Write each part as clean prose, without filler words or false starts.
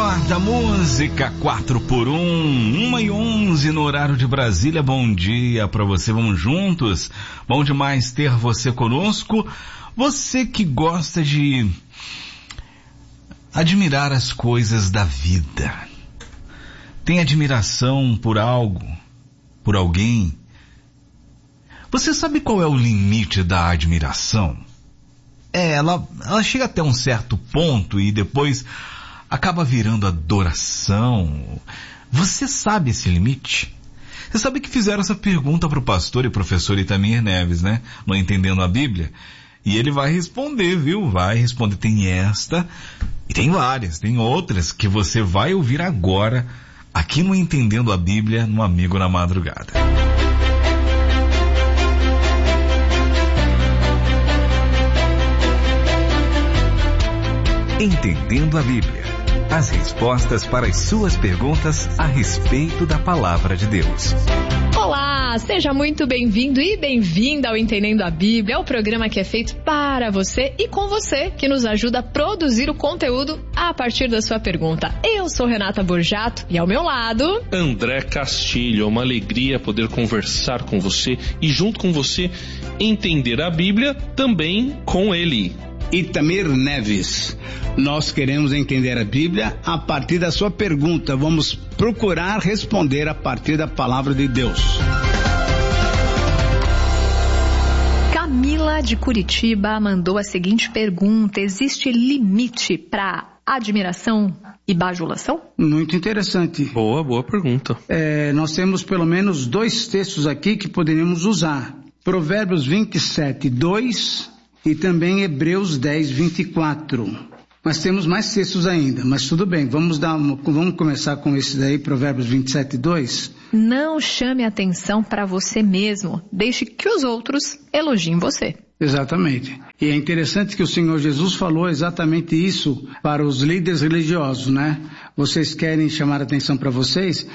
melhor da música, 4x1, 1h11 no horário de Brasília. Bom dia pra você, vamos juntos. Bom demais ter você conosco. Você que gosta de admirar as coisas da vida. Tem admiração por algo, por alguém. Você sabe qual é o limite da admiração? Ela chega até um certo ponto e depois acaba virando adoração. Você sabe esse limite? Você sabe que fizeram essa pergunta para o pastor e professor Itamir Neves, né? No Entendendo a Bíblia. E ele vai responder, viu? Vai responder. Tem esta e tem várias, tem outras que você vai ouvir agora aqui no Entendendo a Bíblia, no Amigo na Madrugada. Entendendo a Bíblia. As respostas para as suas perguntas a respeito da Palavra de Deus. Olá, seja muito bem-vindo e bem-vinda ao Entendendo a Bíblia. É o programa que é feito para você e com você, que nos ajuda a produzir o conteúdo a partir da sua pergunta. Eu sou Renata Borjato e ao meu lado... André Castilho. É uma alegria poder conversar com você e junto com você entender a Bíblia também com ele. Itamir Neves. Nós queremos entender a Bíblia a partir da sua pergunta. Vamos procurar responder a partir da palavra de Deus. Camila de Curitiba mandou a seguinte pergunta: existe limite para admiração e bajulação? Muito interessante. Boa pergunta. Nós temos pelo menos 2 textos aqui que poderíamos usar. Provérbios 27, 2 e também Hebreus 10, 24. Mas temos mais textos ainda, mas tudo bem, vamos começar com esse daí, Provérbios 27, 2. Não chame atenção para você mesmo, deixe que os outros elogiem você. Exatamente. E é interessante que o Senhor Jesus falou exatamente isso para os líderes religiosos, né? Vocês querem chamar atenção para vocês?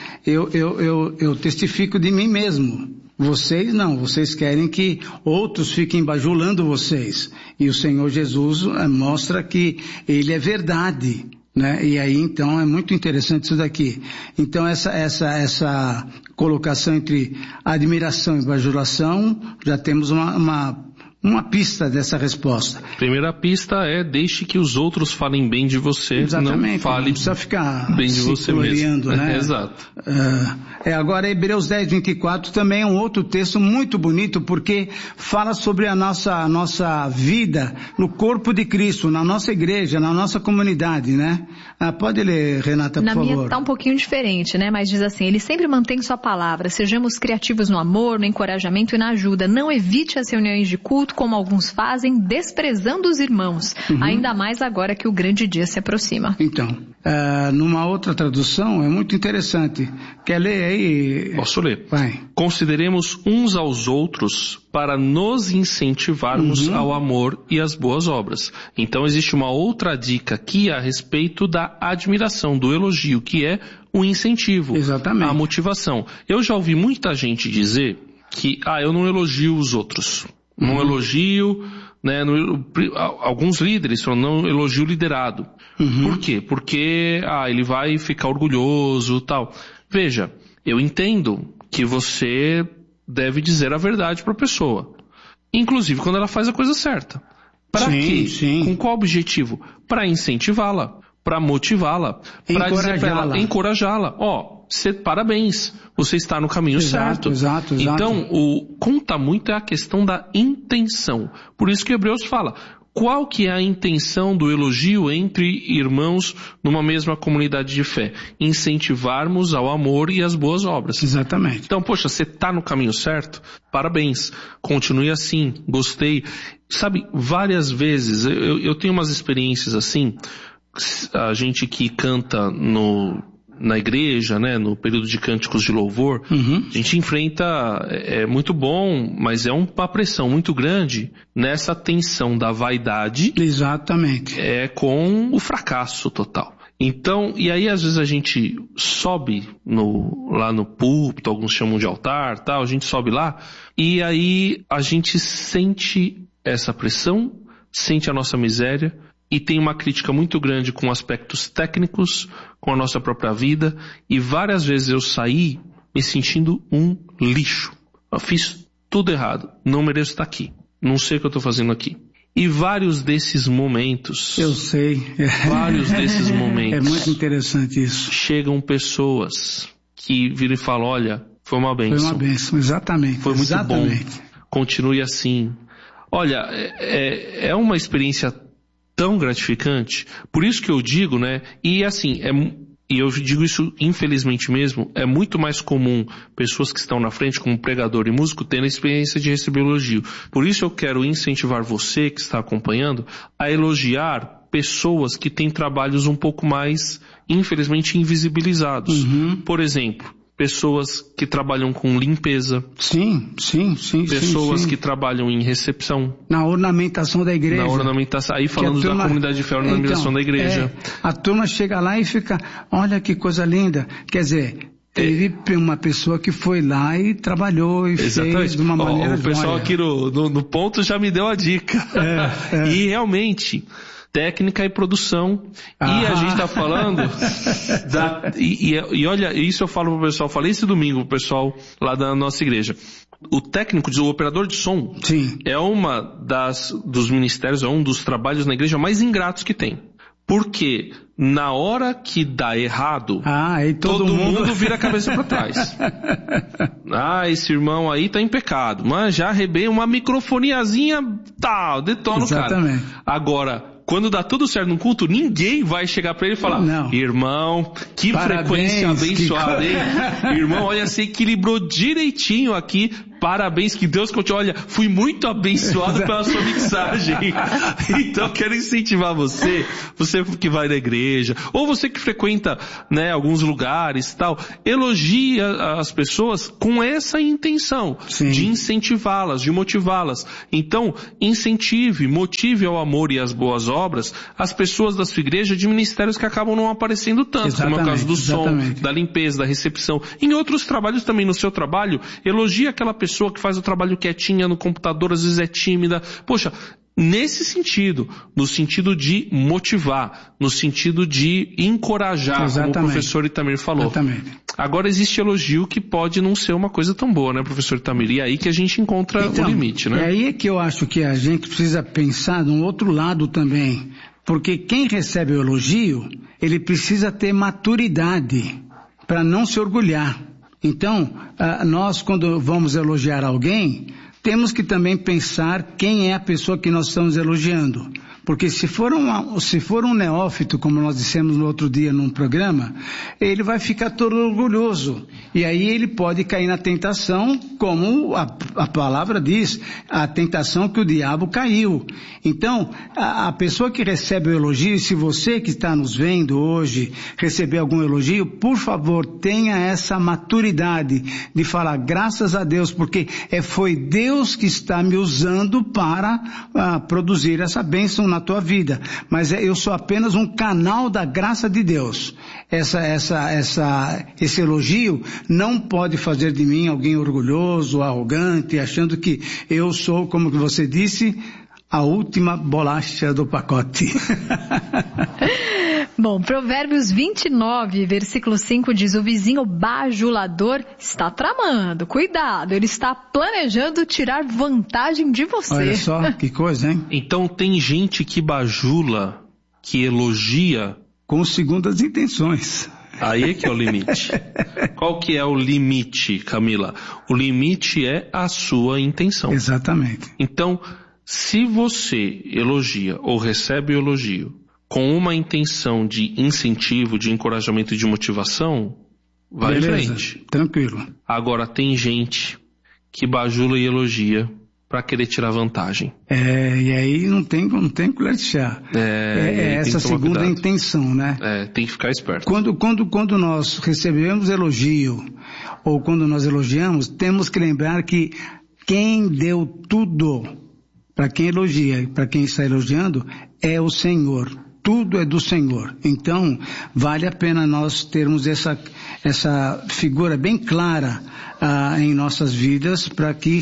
Eu testifico de mim mesmo. Vocês não, vocês querem que outros fiquem bajulando vocês. E o Senhor Jesus mostra que Ele é verdade, né? E aí então é muito interessante isso daqui. Então essa colocação entre admiração e bajulação, já temos uma pista dessa resposta. Primeira pista é: deixe que os outros falem bem de você. Exatamente, não fale, não precisa ficar bem de você mesmo, né? Exato. Agora Hebreus 10, 24 também é um outro texto muito bonito, porque fala sobre a nossa vida no corpo de Cristo, na nossa igreja, na nossa comunidade, né? Pode ler, Renata, por favor. Na minha tá um pouquinho diferente, né? Mas diz assim: ele sempre mantém sua palavra, sejamos criativos no amor, no encorajamento e na ajuda, não evite as reuniões de culto como alguns fazem, desprezando os irmãos, ainda mais agora que o grande dia se aproxima. Então, numa outra tradução é muito interessante. Quer ler aí? Posso ler? Vai. Consideremos uns aos outros para nos incentivarmos ao amor e às boas obras. Então existe uma outra dica aqui a respeito da admiração, do elogio, que é o incentivo. Exatamente. A motivação. Eu já ouvi muita gente dizer que, eu não elogio os outros. Não elogio, né? Alguns líderes falam, não elogio o liderado. Por quê? Porque, ele vai ficar orgulhoso e tal. Veja, eu entendo que você deve dizer a verdade para a pessoa. Inclusive quando ela faz a coisa certa. Para quê? Sim. Com qual objetivo? Para incentivá-la, para motivá-la, para dizer para ela, encorajá-la. Parabéns, você está no caminho certo. Exato. Então, conta muito a questão da intenção. Por isso que Hebreus fala, qual que é a intenção do elogio entre irmãos numa mesma comunidade de fé? Incentivarmos ao amor e às boas obras. Exatamente. Então, poxa, você está no caminho certo? Parabéns, continue assim, gostei. Sabe, várias vezes, eu tenho umas experiências assim, a gente que canta na igreja, né, no período de cânticos de louvor, a gente enfrenta, é muito bom, mas é uma pressão muito grande nessa tensão da vaidade. Exatamente. Com o fracasso total. Então, e aí às vezes a gente sobe lá no púlpito, alguns chamam de altar, tal, a gente sobe lá, e aí a gente sente essa pressão, sente a nossa miséria, e tem uma crítica muito grande com aspectos técnicos, com a nossa própria vida, e várias vezes eu saí me sentindo um lixo. Eu fiz tudo errado, não mereço estar aqui, não sei o que eu estou fazendo aqui. E vários desses momentos... Eu sei. Vários desses momentos... É muito interessante isso. Chegam pessoas que viram e falam, olha, foi uma bênção. Foi uma bênção, exatamente. Foi muito bom. Continue assim. Olha, é uma experiência tão gratificante. Por isso que eu digo, né? E assim, e eu digo isso infelizmente mesmo, é muito mais comum pessoas que estão na frente como pregador e músico tendo a experiência de receber elogio. Por isso eu quero incentivar você que está acompanhando a elogiar pessoas que têm trabalhos um pouco mais, infelizmente, invisibilizados. Por exemplo, pessoas que trabalham com limpeza. Sim. Pessoas que trabalham em recepção. Na ornamentação da igreja. Na ornamentação. Aí falando da comunidade de fé, na ornamentação da igreja. A turma chega lá e fica, olha que coisa linda. Quer dizer, teve uma pessoa que foi lá e trabalhou e fez de uma maneira... O pessoal aqui no ponto já me deu a dica. E realmente... técnica e produção. E a gente tá falando e olha, isso eu falo pro pessoal, falei esse domingo pro pessoal lá da nossa igreja. O técnico, o operador de som, sim, é dos ministérios, é um dos trabalhos na igreja mais ingratos que tem. Porque na hora que dá errado, todo mundo vira a cabeça para trás. Esse irmão aí tá em pecado, mas já arrebei uma microfoniazinha, detona o cara. Agora, quando dá tudo certo no culto, ninguém vai chegar pra ele e falar, irmão, que parabéns, frequência abençoada, hein? Irmão, olha, você equilibrou direitinho aqui, parabéns, que Deus continue. Olha, fui muito abençoado pela sua mixagem. Então, quero incentivar você que vai na igreja, ou você que frequenta, né, alguns lugares e tal, elogie as pessoas com essa intenção, sim, de incentivá-las, de motivá-las. Então, motive ao amor e às boas obras as pessoas da sua igreja de ministérios que acabam não aparecendo tanto, como é o caso do som, da limpeza, da recepção. Em outros trabalhos também, no seu trabalho, elogie aquela pessoa que faz o trabalho quietinha no computador, às vezes é tímida. Poxa, nesse sentido, no sentido de motivar, no sentido de encorajar, como o professor Itamir falou. Agora existe elogio que pode não ser uma coisa tão boa, né, professor Itamir? E é aí que a gente encontra o limite, né? É aí que eu acho que a gente precisa pensar num outro lado também. Porque quem recebe o elogio, ele precisa ter maturidade para não se orgulhar. Então, nós quando vamos elogiar alguém, temos que também pensar quem é a pessoa que nós estamos elogiando. Porque se for um neófito, como nós dissemos no outro dia num programa, ele vai ficar todo orgulhoso. E aí ele pode cair na tentação, como a palavra diz, a tentação que o diabo caiu. Então, a pessoa que recebe o elogio, se você que está nos vendo hoje receber algum elogio, por favor, tenha essa maturidade de falar graças a Deus, porque foi Deus que está me usando para produzir essa bênção na tua vida, mas eu sou apenas um canal da graça de Deus. Esse elogio não pode fazer de mim alguém orgulhoso, arrogante, achando que eu sou, como você disse, a última bolacha do pacote. Bom, Provérbios 29, versículo 5 diz, o vizinho bajulador está tramando, cuidado, ele está planejando tirar vantagem de você. Olha só, que coisa, hein? Então tem gente que bajula, que elogia... com segundas intenções. Aí é que é o limite. Qual que é o limite, Camila? O limite é a sua intenção. Exatamente. Então, se você elogia ou recebe o elogio com uma intenção de incentivo, de encorajamento e de motivação, vai em frente. Tranquilo. Agora, tem gente que bajula e elogia para querer tirar vantagem. E aí não tem colher de chá. Essa segunda intenção, né? Tem que ficar esperto. Quando nós recebemos elogio, ou quando nós elogiamos, temos que lembrar que quem deu tudo para quem elogia, para quem está elogiando, é o Senhor. Tudo é do Senhor. Então, vale a pena nós termos essa figura bem clara em nossas vidas, para que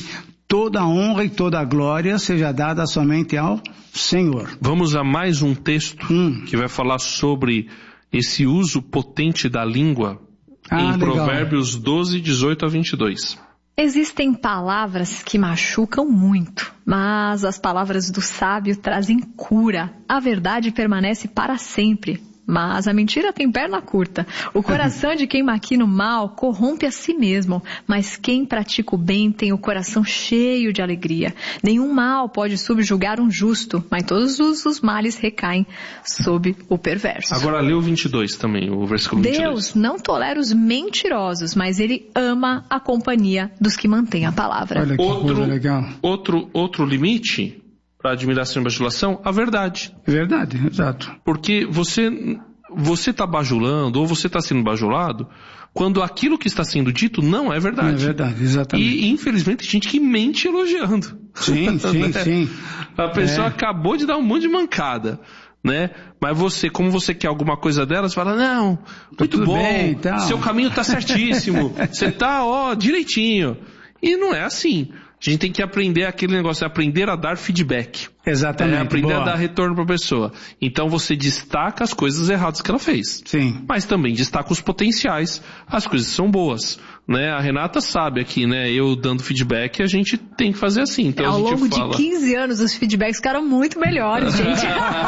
toda a honra e toda a glória seja dada somente ao Senhor. Vamos a mais um texto que vai falar sobre esse uso potente da língua em legal. Provérbios 12, 18 a 22. Existem palavras que machucam muito, mas as palavras do sábio trazem cura. A verdade permanece para sempre, mas a mentira tem perna curta. O coração de quem maquina o mal corrompe a si mesmo, mas quem pratica o bem tem o coração cheio de alegria. Nenhum mal pode subjugar um justo, mas todos os males recaem sob o perverso. Agora lê o 22 também, o versículo 22. Deus não tolera os mentirosos, mas Ele ama a companhia dos que mantêm a palavra. Olha que coisa legal. Outro limite para admiração e bajulação, a verdade. Verdade, exato. Porque você está bajulando ou você está sendo bajulado quando aquilo que está sendo dito não é verdade. É verdade, exatamente. E infelizmente tem gente que mente elogiando. Sim, sim. A pessoa acabou de dar um monte de mancada, né? Mas você, como você quer alguma coisa dela, você fala, não, muito bom, bem, então. Seu caminho está certíssimo, você está, direitinho. E não é assim. A gente tem que aprender aquele negócio, aprender a dar feedback. Exatamente. Aprender boa. a dar retorno para a pessoa. Então você destaca as coisas erradas que ela fez. Sim. Mas também destaca os potenciais, as coisas que são boas. Né? A Renata sabe aqui, né? Eu dando feedback, a gente tem que fazer assim. Então Ao a gente longo fala... de 15 anos, os feedbacks ficaram muito melhores, gente.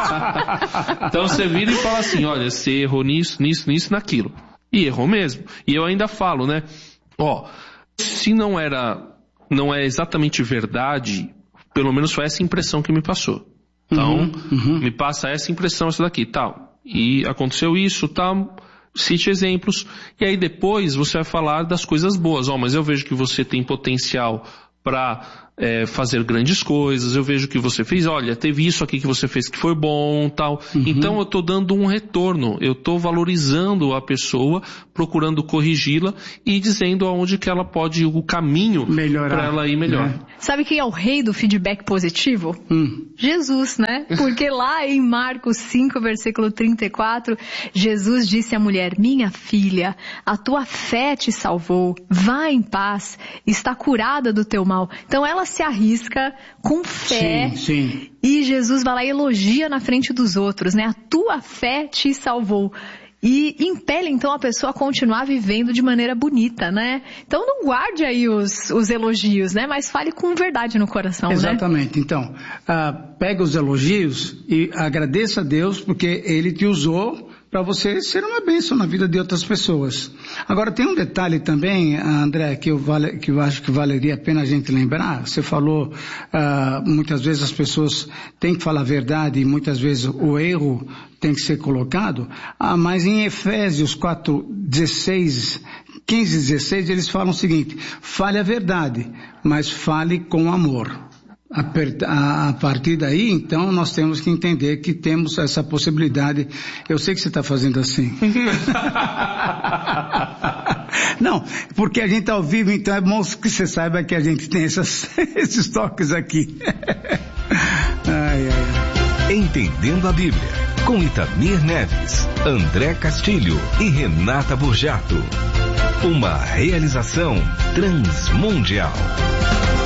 Então você vira e fala assim, olha, você errou nisso, naquilo. E errou mesmo. E eu ainda falo, né? Se não é exatamente verdade, pelo menos foi essa impressão que me passou. Então, me passa essa impressão, essa daqui, tal. E aconteceu isso, tal. Cite exemplos. E aí depois você vai falar das coisas boas. Mas eu vejo que você tem potencial para fazer grandes coisas. Eu vejo que você fez, olha, teve isso aqui que você fez que foi bom, tal. Então eu estou dando um retorno. Eu estou valorizando a pessoa, procurando corrigi-la e dizendo aonde que ela pode, o caminho para ela ir melhor. Sabe quem é o rei do feedback positivo? Jesus, né? Porque lá em Marcos 5, versículo 34, Jesus disse à mulher, minha filha, a tua fé te salvou, vá em paz, está curada do teu mal. Então ela se arrisca com fé. Sim. E Jesus vai lá e elogia na frente dos outros, né? A tua fé te salvou. E impele então a pessoa a continuar vivendo de maneira bonita, né? Então não guarde aí os elogios, né? Mas fale com verdade no coração, Exatamente. né? Então, pega os elogios e agradeça a Deus porque Ele te usou para você ser uma bênção na vida de outras pessoas. Agora tem um detalhe também, André, que eu acho que valeria a pena a gente lembrar. Você falou, muitas vezes as pessoas têm que falar a verdade e muitas vezes o erro tem que ser colocado. Mas em Efésios 4:15 e 16 eles falam o seguinte, fale a verdade, mas fale com amor. A partir daí, então, nós temos que entender que temos essa possibilidade. Eu sei que você está fazendo assim. Não, porque a gente está ao vivo, então é bom que você saiba que a gente tem esses toques aqui. Entendendo a Bíblia, com Itamir Neves, André Castilho e Renata Burjato. Uma realização Transmundial.